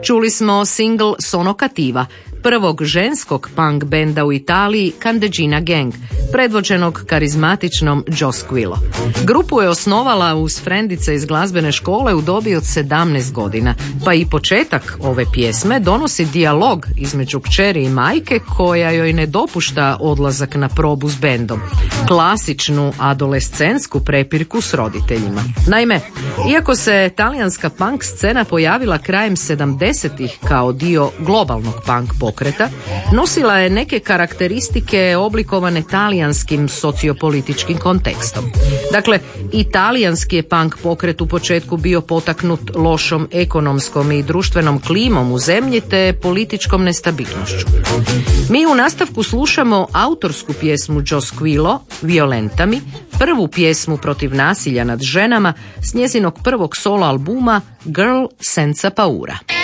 Čuli smo single Sono Cattiva, prvog ženskog punk benda u Italiji Candeggina Gang, predvođenog karizmatičnom Joe Squillo. Grupu je osnovala uz frendice iz glazbene škole u dobi od 17 godina, pa i početak ove pjesme donosi dijalog između kćeri i majke koja joj ne dopušta odlazak na probu s bendom. Klasičnu adolescentsku prepirku s roditeljima. Naime, iako se talijanska punk scena pojavila krajem 70-ih kao dio globalnog punk pokreta, nosila je neke karakteristike oblikovane talijanskim sociopolitičkim kontekstom. Dakle, i talijanski je punk pokret u početku bio potaknut lošom ekonomskom i društvenom klimom u zemlji te političkom nestabilnošću. Mi u nastavku slušamo autorsku pjesmu Joe Squillo, Violentami, prvu pjesmu protiv nasilja nad ženama s njezinog prvog solo albuma Girl Senza Paura.